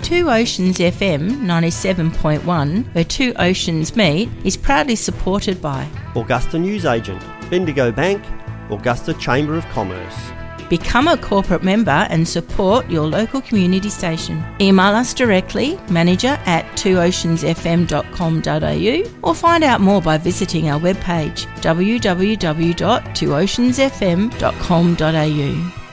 Two Oceans FM 97.1, where two oceans meet, is proudly supported by Augusta Newsagent, Bendigo Bank, Augusta Chamber of Commerce. Become a corporate member and support your local community station. Email us directly, manager@twooceansfm.com.au, or find out more by visiting our webpage www.twooceansfm.com.au.